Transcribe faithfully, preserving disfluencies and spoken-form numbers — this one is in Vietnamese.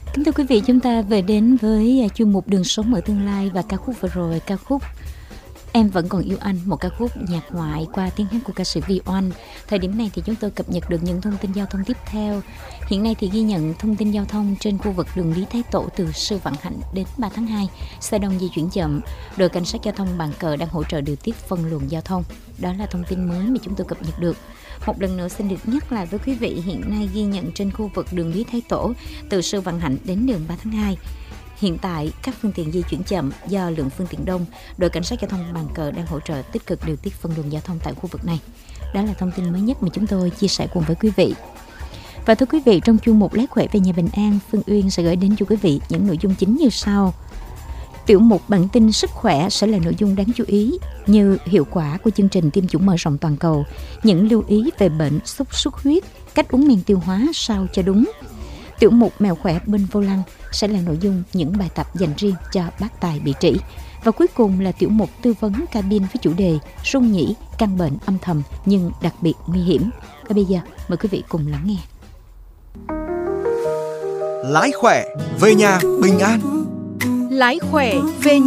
Kính thưa quý vị, chúng ta về đến với chuyên mục Đường Sống Ở Tương Lai và ca khúc vừa rồi, ca khúc Em Vẫn Còn Yêu Anh, một ca khúc nhạc ngoại qua tiếng hát của ca sĩ Vy Oanh. Thời điểm này thì chúng tôi cập nhật được những thông tin giao thông tiếp theo. Hiện nay thì ghi nhận thông tin giao thông trên khu vực đường Lý Thái Tổ từ Sư Vạn Hạnh đến ba tháng hai. Xe đông di chuyển chậm, đội cảnh sát giao thông Bàn Cờ đang hỗ trợ điều tiết phân luồng giao thông. Đó là thông tin mới mà chúng tôi cập nhật được. Một lần nữa xin được nhắc lại với quý vị, hiện nay ghi nhận trên khu vực đường Lý Thái Tổ từ Sư Vạn Hạnh đến đường ba tháng hai. Hiện tại, các phương tiện di chuyển chậm do lượng phương tiện đông, đội cảnh sát giao thông Bàn Cờ đang hỗ trợ tích cực điều tiết phân luồng giao thông tại khu vực này. Đó là thông tin mới nhất mà chúng tôi chia sẻ cùng với quý vị. Và thưa quý vị, trong chuyên mục Lái khỏe về nhà bình an, Phương Uyên sẽ gửi đến cho quý vị những nội dung chính như sau. Tiểu mục bản tin sức khỏe sẽ là nội dung đáng chú ý như hiệu quả của chương trình tiêm chủng mở rộng toàn cầu, những lưu ý về bệnh sốt xuất huyết, cách uống men tiêu hóa sao cho đúng. Tiểu mục mèo khỏe bên vô lăng sẽ là nội dung những bài tập dành riêng cho bác tài bị trĩ. Và cuối cùng là tiểu mục tư vấn cabin với chủ đề rung nhĩ, căn bệnh âm thầm nhưng đặc biệt nguy hiểm. Và bây giờ mời quý vị cùng lắng nghe. Lái khỏe về nhà bình an. Lái khỏe về nhà